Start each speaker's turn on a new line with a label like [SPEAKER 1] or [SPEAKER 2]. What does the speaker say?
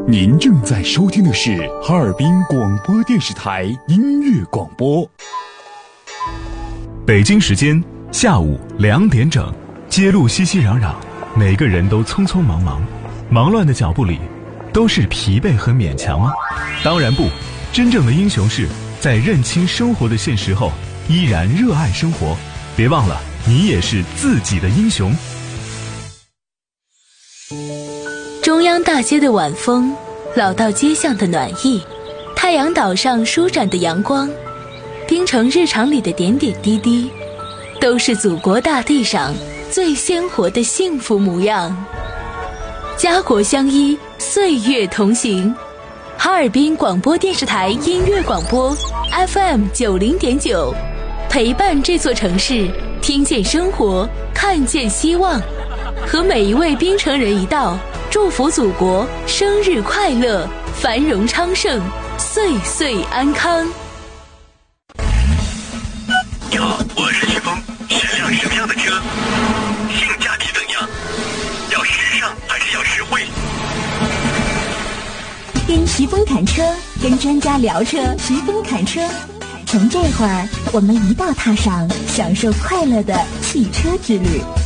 [SPEAKER 1] 您正在收听的是哈尔滨广播电视台音乐广播。
[SPEAKER 2] 北京时间下午2点整，街路熙熙攘攘，每个人都匆匆忙忙，忙乱的脚步里都是疲惫和勉强吗？当然不，真正的英雄是在认清生活的现实后依然热爱生活。别忘了，你也是自己的英雄。
[SPEAKER 3] 中央大街的晚风，老道街巷的暖意，太阳岛上舒展的阳光，冰城日常里的点点滴滴，都是祖国大地上最鲜活的幸福模样。家国相依，岁月同行。哈尔滨广播电视台音乐广播 FM90.9，陪伴这座城市，听见生活，看见希望。和每一位冰城人一道，祝福祖国生日快乐，繁荣昌盛，岁岁安康。
[SPEAKER 4] 你好，我是徐峰，是辆什么样的车？性价比怎样？要时尚还是要实惠？
[SPEAKER 5] 跟徐峰谈车，跟专家聊车，徐峰谈车。从这会儿，我们一道踏上享受快乐的汽车之旅。